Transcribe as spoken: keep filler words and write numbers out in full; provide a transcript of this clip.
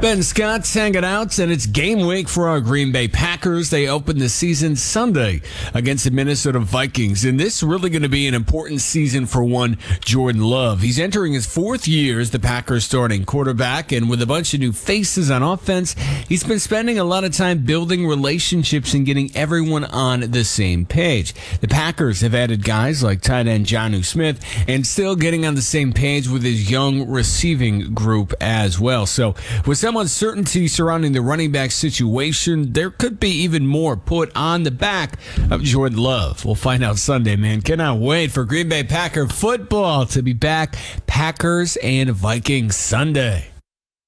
Ben Scott's hanging out, and it's game week for our Green Bay Packers. They open the season Sunday against the Minnesota Vikings, and this is really going to be an important season for one Jordan Love. He's entering his fourth year as the Packers starting quarterback, and with a bunch of new faces on offense, he's been spending a lot of time building relationships and getting everyone on the same page. The Packers have added guys like tight end Jonnu Smith, and still getting on the same page with his young receiving group as well. So with some uncertainty surrounding the running back situation, there could be even more put on the back of Jordan Love. We'll find out Sunday, man. Cannot wait for Green Bay Packer football to be back. Packers and Vikings Sunday.